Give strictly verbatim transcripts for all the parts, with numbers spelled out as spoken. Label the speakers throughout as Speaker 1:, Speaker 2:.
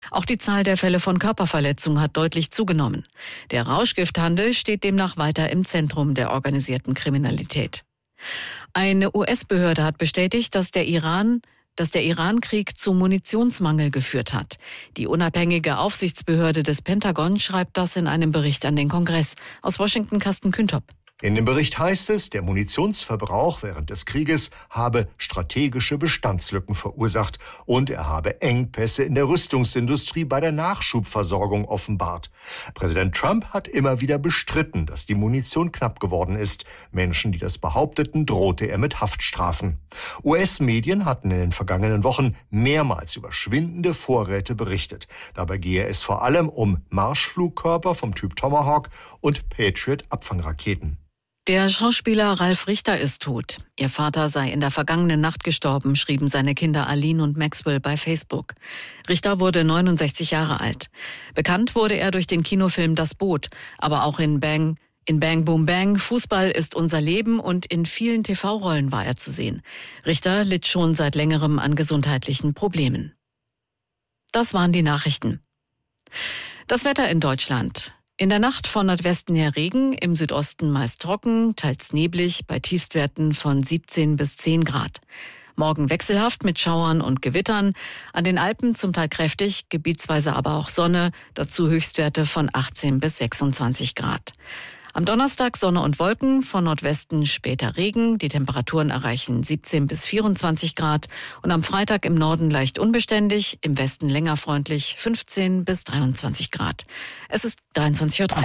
Speaker 1: Auch die Zahl der Fälle von Körperverletzung hat deutlich zugenommen. Der Rauschgifthandel steht demnach weiter im Zentrum der organisierten Kriminalität. Eine U S-Behörde hat bestätigt, dass der Iran dass der Iran-Krieg zu Munitionsmangel geführt hat. Die unabhängige Aufsichtsbehörde des Pentagon schreibt das in einem Bericht an den Kongress. Aus Washington Carsten Küntop.
Speaker 2: In dem Bericht heißt es, der Munitionsverbrauch während des Krieges habe strategische Bestandslücken verursacht und er habe Engpässe in der Rüstungsindustrie bei der Nachschubversorgung offenbart. Präsident Trump hat immer wieder bestritten, dass die Munition knapp geworden ist. Menschen, die das behaupteten, drohte er mit Haftstrafen. U S-Medien hatten in den vergangenen Wochen mehrmals über schwindende Vorräte berichtet. Dabei gehe es vor allem um Marschflugkörper vom Typ Tomahawk und Patriot-Abfangraketen.
Speaker 1: Der Schauspieler Ralf Richter ist tot. Ihr Vater sei in der vergangenen Nacht gestorben, schrieben seine Kinder Aline und Maxwell bei Facebook. Richter wurde neunundsechzig Jahre alt. Bekannt wurde er durch den Kinofilm Das Boot, aber auch in Bang, in Bang Boom Bang, Fußball ist unser Leben und in vielen T V-Rollen war er zu sehen. Richter litt schon seit längerem an gesundheitlichen Problemen. Das waren die Nachrichten. Das Wetter in Deutschland. In der Nacht von Nordwesten her Regen, im Südosten meist trocken, teils neblig, bei Tiefstwerten von siebzehn bis zehn Grad. Morgen wechselhaft mit Schauern und Gewittern, an den Alpen zum Teil kräftig, gebietsweise aber auch Sonne, dazu Höchstwerte von achtzehn bis sechsundzwanzig Grad. Am Donnerstag Sonne und Wolken, von Nordwesten später Regen, die Temperaturen erreichen siebzehn bis vierundzwanzig Grad und am Freitag im Norden leicht unbeständig, im Westen länger freundlich fünfzehn bis dreiundzwanzig Grad. Es ist dreiundzwanzig Uhr drei.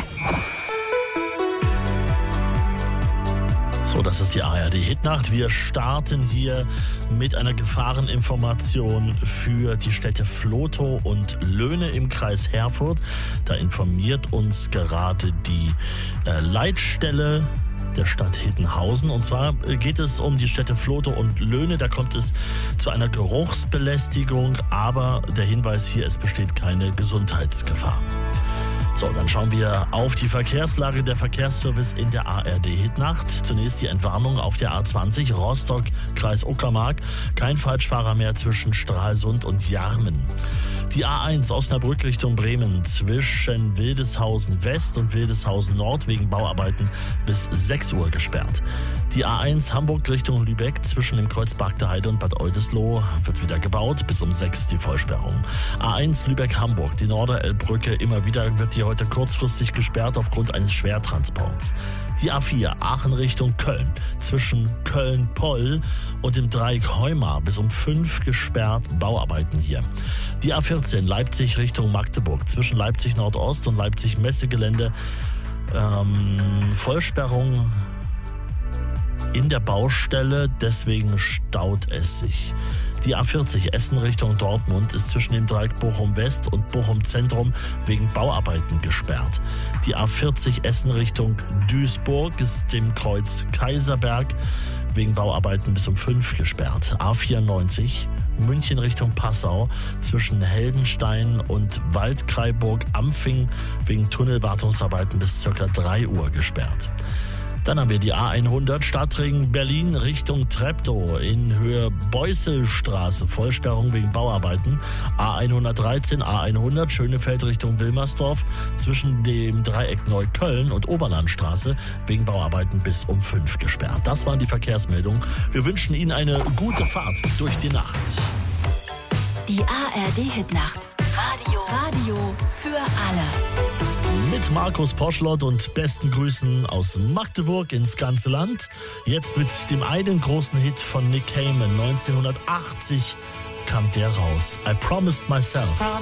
Speaker 3: So, das ist die A R D-Hitnacht. Wir starten hier mit einer Gefahreninformation für die Städte Vlotho und Löhne im Kreis Herford. Da informiert uns gerade die äh, Leitstelle der Stadt Hittenhausen. Und zwar geht es um die Städte Vlotho und Löhne. Da kommt es zu einer Geruchsbelästigung, aber der Hinweis hier, es besteht keine Gesundheitsgefahr. So, dann schauen wir auf die Verkehrslage. Der Verkehrsservice in der A R D-Hitnacht. Zunächst die Entwarnung auf der A zwanzig, Rostock, Kreis Uckermark. Kein Falschfahrer mehr zwischen Stralsund und Jarmen. Die A eins Osnabrück Richtung Bremen zwischen Wildeshausen West und Wildeshausen Nord wegen Bauarbeiten bis sechs Uhr gesperrt. Die A eins Hamburg Richtung Lübeck zwischen dem Kreuz Bargteheide und Bad Oldesloe wird wieder gebaut, bis um sechs die Vollsperrung. A eins Lübeck-Hamburg, die Norderelbbrücke, immer wieder wird die heute kurzfristig gesperrt aufgrund eines Schwertransports. Die A vier Aachen Richtung Köln zwischen Köln-Poll und dem Dreieck Heumar bis um fünf gesperrt, Bauarbeiten hier. Die A vierzehn Leipzig Richtung Magdeburg zwischen Leipzig Nordost und Leipzig Messegelände, ähm, Vollsperrung in der Baustelle, deswegen staut es sich. Die A vierzig Essen Richtung Dortmund ist zwischen dem Dreieck Bochum West und Bochum Zentrum wegen Bauarbeiten gesperrt. Die A vierzig Essen Richtung Duisburg ist dem Kreuz Kaiserberg wegen Bauarbeiten bis um fünf gesperrt. A vierundneunzig München Richtung Passau zwischen Heldenstein und Waldkraiburg-Ampfing wegen Tunnelwartungsarbeiten bis ca. drei Uhr gesperrt. Dann haben wir die A hundert Stadtring Berlin Richtung Treptow in Höhe Beuselstraße. Vollsperrung wegen Bauarbeiten. A hundertdreizehn, A hundert Schönefeld Richtung Wilmersdorf zwischen dem Dreieck Neukölln und Oberlandstraße wegen Bauarbeiten bis um fünf gesperrt. Das waren die Verkehrsmeldungen. Wir wünschen Ihnen eine gute Fahrt durch die Nacht.
Speaker 4: Die A R D-Hitnacht. Radio. Radio für alle.
Speaker 3: Mit Markus Poschlott und besten Grüßen aus Magdeburg ins ganze Land. Jetzt mit dem einen großen Hit von Nick Cayman. neunzehnhundertachtzig kam der raus. I Promised Myself.